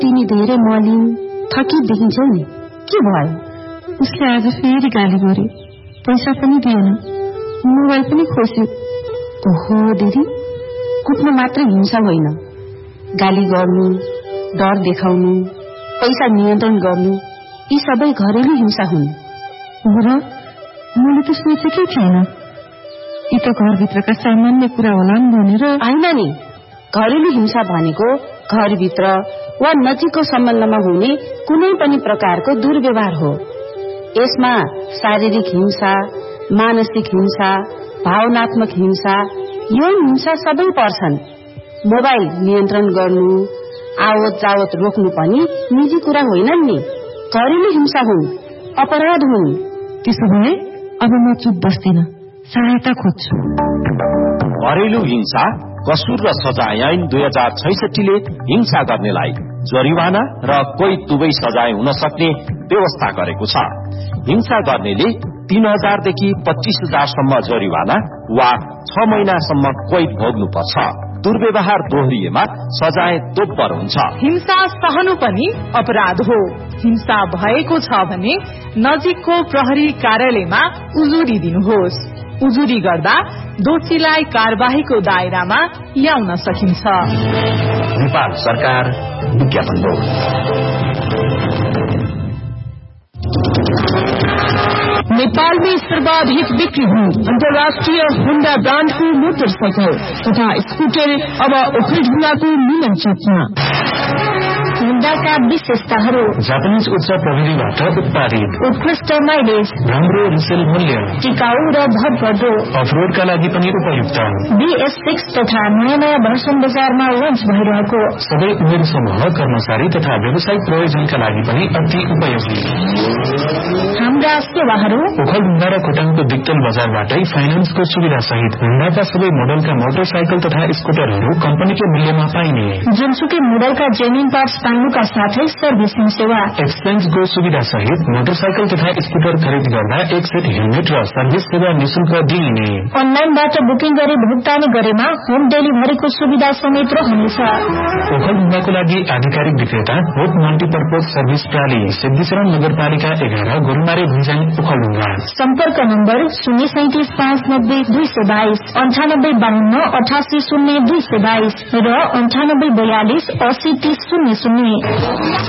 तिमी धेरै मलिन थकित देखिन्छौ नि, के भयो? उसले आज फेरि गाली गरे, पैसा पनि दिएन, मोबाइल पनि खोस्यो। ओहो दिदी, कुट्नु मात्र हिंसा होइन, गाली गर्नु, डर देखाउनु, पैसा नियन्त्रण गर्नु, यी सबै घरेलु हिंसा हुन्। र मैले त सोचेकै छैन, यी त घरभित्रका सामान्य कुरा होलान् भनेर। होइन नि, घरेलु हिंसा भनेको घरभित्र वा नजिकको सम्बन्धमा हुने कुनै पनि प्रकारको दुर्व्यवहार हो। यसमा शारीरिक हिंसा, मानसिक हिंसा, भावनात्मक हिंसा, यौन हिंसा सबै पर्छन्। मोबाइल नियन्त्रण गर्नु, आवत जावत रोक्नु पनि निजी कुरा होइनन् नि, घरेलु हिंसा हुन्, अपराध हुन्। त्यसो भए अब म चुप बस्दिन, सहायता खोज्छु। घरेलु हिंसा कसुर र सजाय ऐन 2066 ले हिंसा गर्नेलाई जरिवाना र कोही दुवै सजाय हुन सक्ने व्यवस्था गरेको छ। हिंसा गर्नेले 3000 देखि 25,000 सम्म जरिवाना वा 6 महिनासम्म कैद भोग्नुपर्छ। दुर्व्यवहार दोहोरिएमा सजाय दोब्बर हुन्छ। हिंसा सहनु पनि अपराध हो। हिंसा भएको छ भने नजिकको प्रहरी कार्यालयमा उजुरी दिनुहोस्। उजुरी गर्दा दोषीलाई कार्यवाहीको दायरामा ल्याउन सकिन्छ। नेपाल सरकार विज्ञापन बोर्ड। नेपालमै सर्वाधिक बिक्री हुने अन्तर्राष्ट्रिय होन्डा ब्रान्डको मोटरसाइकल तथा स्कुटर अब ओखलढुङ्गाको मिलन चौकमा। होन्डाका विशेषताहरू: जापानिज उच्च प्रविधिबाट उत्पादित, उत्कृष्ट माइलेज, राम्रो रिसेल मूल्य, टिकाउ र भरपर्दो, अफरोडका लागि पनि उपयुक्त। BS6 तथा नयाँ भर्सन बजारमा लन्च भइरहेको। सबै उमेर समूह, कर्मचारी तथा व्यावसायिक प्रयोजनका लागि पनि अति उपयोगी। हाम्रा सेवाहरू: ओखलढुङ्गा र खोटाङको दिक्तल बजारबाटै फाइनान्सको सुविधा सहित होन्डाका सबै मोडलका मोटरसाइकल तथा स्कुटरहरू कम्पनीको मूल्यमा पाइने। जुनसुकै मोडलका जेन्युन पार्ट्स पाउनुका साथै सर्भिसिङ सेवा, एक्सचेन्जको सुविधा सहित मोटरसाइकल तथा स्कुटर खरिद गर्दा एक सेट हेलमेट र सर्भिस सेवा निशुल्क दिइने। अनलाइनबाट बुकिङ गरी भुक्तानी गरेमा होम डेलिभरीको सुविधा समेत रहनेछ। ओखलढुङ्गाको लागि आधिकारिक विक्रेता होप मल्टिपर्पज सर्भिस प्राली, सिद्धिचरण नगरपालिका 11, गोरुमारी भुइँचाङ, ओखलढुङ्गा। सम्पर्क नम्बर 037590222, 9852 880222 र 9842 803000।